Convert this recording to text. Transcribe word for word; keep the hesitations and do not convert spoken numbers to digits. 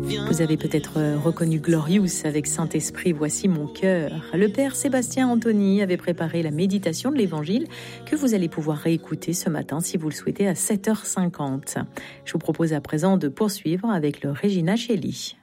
Vous avez peut-être reconnu Glorious avec Saint-Esprit, voici mon cœur. Le père Sébastien Anthony avait préparé la méditation de l'Évangile que vous allez pouvoir réécouter ce matin si vous le souhaitez à sept heures cinquante. Je vous propose à présent de poursuivre avec le Regina Coeli.